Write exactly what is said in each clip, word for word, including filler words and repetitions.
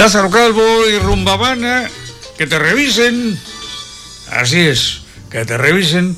Lázaro Calvo y Rumba Habana, que te revisen. Así es, que te revisen.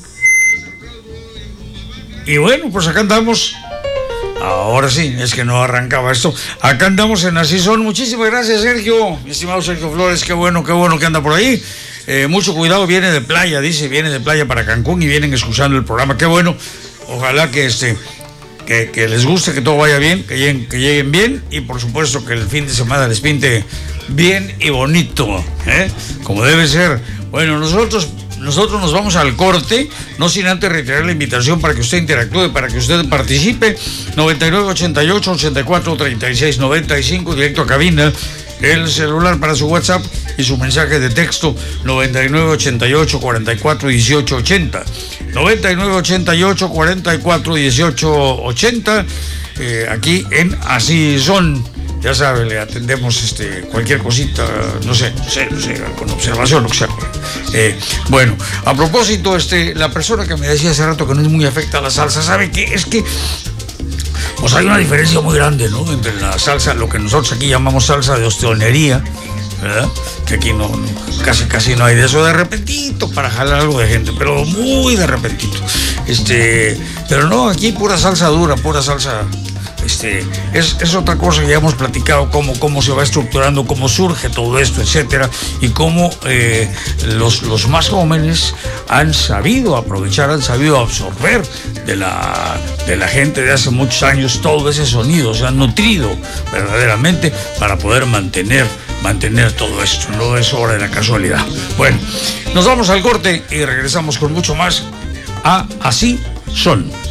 Y bueno, pues acá andamos. Ahora sí, es que no arrancaba esto. Acá andamos en Así Son. Muchísimas gracias, Sergio. Mi estimado Sergio Flores, qué bueno, qué bueno que anda por ahí. Eh, mucho cuidado, viene de playa, dice, viene de playa para Cancún y vienen escuchando el programa. Qué bueno. Ojalá que este que, que les guste, que todo vaya bien, que lleguen, que lleguen bien y por supuesto que el fin de semana les pinte bien y bonito, ¿eh? Como debe ser. Bueno, nosotros nosotros nos vamos al corte, no sin antes reiterar la invitación para que usted interactúe, para que usted participe. noventa y nueve ochenta y ocho ochenta y cuatro treinta y seis noventa y cinco, directo a cabina. El celular para su WhatsApp y su mensaje de texto noventa y nueve ochenta y ocho cuarenta y cuatro dieciocho ochenta. noventa y nueve ochenta y ocho cuarenta y cuatro dieciocho ochenta. Eh, aquí en Así Son. Ya sabe, le atendemos este, cualquier cosita, no sé, no sé, no sé, con observación, lo que sea. Eh, bueno, a propósito, este, la persona que me decía hace rato que no es muy afecta a la salsa, ¿sabe qué? Es que pues hay una diferencia muy grande, ¿no? Entre la salsa, lo que nosotros aquí llamamos salsa de ostionería, ¿verdad? Que aquí no, no, casi casi no hay de eso, de repentito para jalar algo de gente, pero muy de repentito. Este, pero no, aquí pura salsa dura, pura salsa. Este, es, es otra cosa que ya hemos platicado, cómo, cómo se va estructurando, cómo surge todo esto, etcétera, y cómo eh, los, los más jóvenes han sabido aprovechar, han sabido absorber de la, de la gente de hace muchos años todo ese sonido, se han nutrido verdaderamente para poder mantener, mantener todo esto, no es obra de la casualidad. Bueno, nos vamos al corte y regresamos con mucho más a Así Son.